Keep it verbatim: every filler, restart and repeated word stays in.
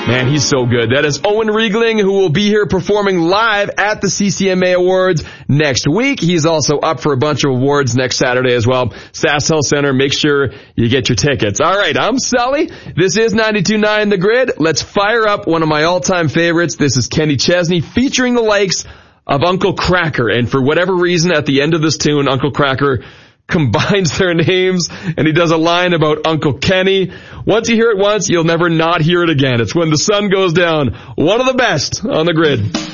Man, he's so good. That is Owen Riegling, who will be here performing live at the C C M A Awards next week. He's also up for a bunch of awards next Saturday as well. SaskTel Center, make sure you get your tickets. All right, I'm Sully. This is ninety-two point nine The Grid. Let's fire up one of my all-time favorites. This is Kenny Chesney featuring the likes of Uncle Kracker. And for whatever reason, at the end of this tune, Uncle Kracker combines their names, and he does a line about Uncle Kenny. Once you hear it once, you'll never not hear it again. It's When the Sun Goes Down. One of the best on The Grid.